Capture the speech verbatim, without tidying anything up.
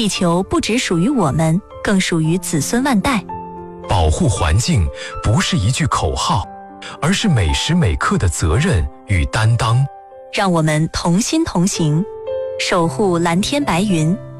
地球不只属于我们，更属于子孙万代。 保护环境不是一句口号，而是每时每刻的责任与担当。 让我们同心同行，守护蓝天白云。